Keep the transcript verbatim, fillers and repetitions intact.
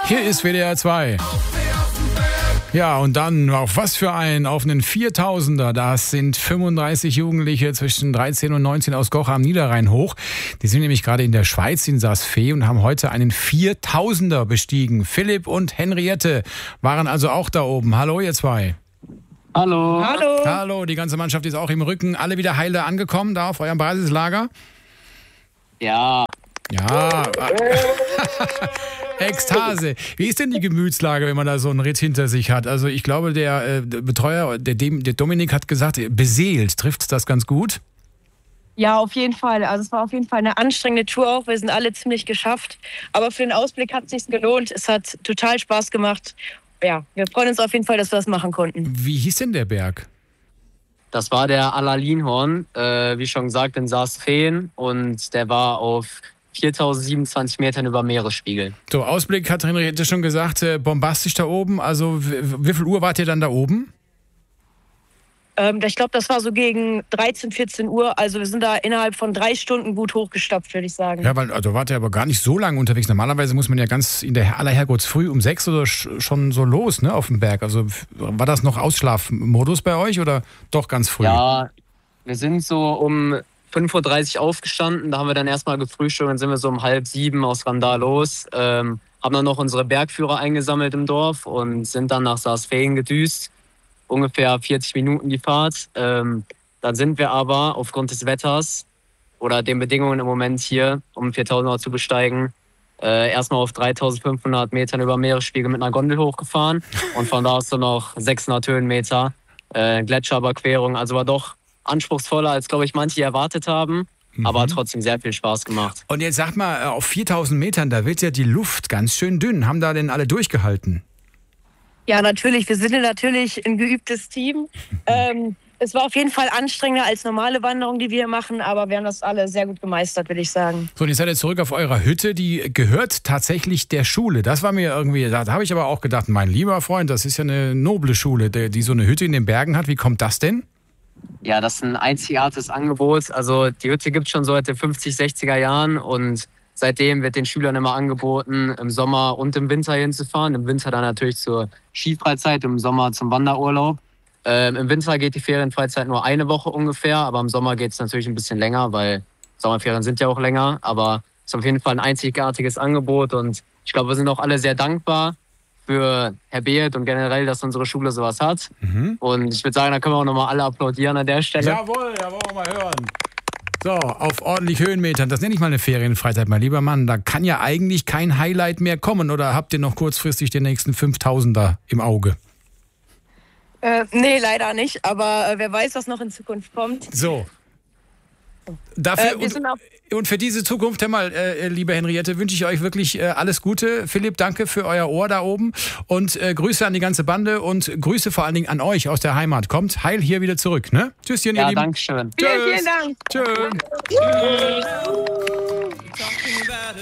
Hier ist W D R zwei. Ja, und dann auf was für einen, auf einen viertausender. Das sind fünfunddreißig Jugendliche zwischen dreizehn und neunzehn aus Goch am Niederrhein hoch. Die sind nämlich gerade in der Schweiz, in Saas-Fee, und haben heute einen viertausender bestiegen. Philipp und Henriette waren also auch da oben. Hallo, ihr zwei. Hallo. Hallo. Hallo, die ganze Mannschaft ist auch im Rücken. Alle wieder heil da angekommen, da auf eurem Basislager? Ja. Ja. Ekstase. Wie ist denn die Gemütslage, wenn man da so einen Ritt hinter sich hat? Also ich glaube, der, äh, der Betreuer, der, der Dominik hat gesagt, beseelt. Trifft das ganz gut? Ja, auf jeden Fall. Also es war auf jeden Fall eine anstrengende Tour auch. Wir sind alle ziemlich geschafft. Aber für den Ausblick hat es sich gelohnt. Es hat total Spaß gemacht. Ja, wir freuen uns auf jeden Fall, dass wir das machen konnten. Wie hieß denn der Berg? Das war der Allerlinhorn, äh, wie schon gesagt, in Saas-Feen. Und der war auf viertausendsiebenundzwanzig Metern über Meeresspiegel. So, Ausblick hat Henriette schon gesagt, äh, bombastisch da oben. Also w- wie viel Uhr wart ihr dann da oben? Ähm, ich glaube, das war so gegen dreizehn, vierzehn Uhr. Also wir sind da innerhalb von drei Stunden gut hochgestapft, würde ich sagen. Ja, weil also wart ihr aber gar nicht so lange unterwegs. Normalerweise muss man ja ganz in der aller Herrgottsfrüh um sechs oder sch- schon so los, ne, auf dem Berg. Also war das noch Ausschlafmodus bei euch oder doch ganz früh? Ja, wir sind so um fünf Uhr dreißig aufgestanden. Da haben wir dann erstmal gefrühstückt und sind wir so um halb sieben aus Randal los. Ähm, haben dann noch unsere Bergführer eingesammelt im Dorf und sind dann nach Saas-Feen gedüst. Ungefähr vierzig Minuten die Fahrt. Ähm, dann sind wir aber aufgrund des Wetters oder den Bedingungen im Moment hier, um viertausender zu besteigen, äh, erstmal auf dreitausendfünfhundert Metern über Meeresspiegel mit einer Gondel hochgefahren und von da aus so noch sechshundert Höhenmeter äh, Gletscherüberquerung. Also war doch anspruchsvoller, als, glaube ich, manche erwartet haben, mhm. aber hat trotzdem sehr viel Spaß gemacht. Und jetzt sag mal, auf viertausend Metern, da wird ja die Luft ganz schön dünn. Haben da denn alle durchgehalten? Ja, natürlich. Wir sind ja natürlich ein geübtes Team. Ähm, es war auf jeden Fall anstrengender als normale Wanderungen, die wir machen, aber wir haben das alle sehr gut gemeistert, würde ich sagen. So, und jetzt seid ihr zurück auf eurer Hütte, die gehört tatsächlich der Schule. Das war mir irgendwie, da habe ich aber auch gedacht, mein lieber Freund, das ist ja eine noble Schule, die, die so eine Hütte in den Bergen hat. Wie kommt das denn? Ja, das ist ein einzigartiges Angebot. Also die Hütte gibt es schon seit den fünfzig, sechziger Jahren und seitdem wird den Schülern immer angeboten, im Sommer und im Winter hinzufahren. Im Winter dann natürlich zur Skifreizeit, im Sommer zum Wanderurlaub. Ähm, Im Winter geht die Ferienfreizeit nur eine Woche ungefähr, aber im Sommer geht es natürlich ein bisschen länger, weil Sommerferien sind ja auch länger. Aber es ist auf jeden Fall ein einzigartiges Angebot und ich glaube, wir sind auch alle sehr dankbar für Herr Beeth und generell, dass unsere Schule sowas hat. Mhm. Und ich würde sagen, da können wir auch nochmal alle applaudieren an der Stelle. Jawohl, ja, wollen wir mal hören. So, auf ordentlich Höhenmetern, das nenne ich mal eine Ferienfreizeit, mein lieber Mann. Da kann ja eigentlich kein Highlight mehr kommen. Oder habt ihr noch kurzfristig den nächsten fünftausender im Auge? Äh, nee, leider nicht. Aber äh, wer weiß, was noch in Zukunft kommt. So. Dafür Äh, wir sind auch und, und für diese Zukunft, hör mal, äh, liebe Henriette, wünsche ich euch wirklich äh, alles Gute. Philipp, danke für euer Ohr da oben. Und äh, Grüße an die ganze Bande und Grüße vor allen Dingen an euch aus der Heimat. Kommt heil hier wieder zurück, ne? Tschüsschen, ja, ihr Lieben. Dankeschön. Vielen, vielen Dank. Tschüss. Tschüss.